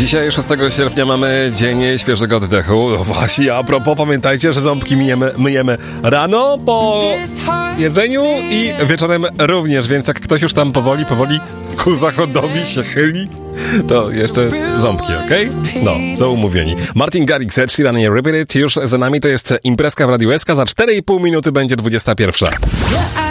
Dzisiaj 6 sierpnia mamy Dzień Świeżego Oddechu. No właśnie, a propos, pamiętajcie, że ząbki myjemy rano po jedzeniu i wieczorem również, więc jak ktoś już tam powoli ku zachodowi się chyli, to jeszcze ząbki, okej? No, to umówieni. Martin Garrix, Ed Sheeran i Repeat It już za nami, to jest imprezka w Radiu SK, za 4,5 minuty będzie 21.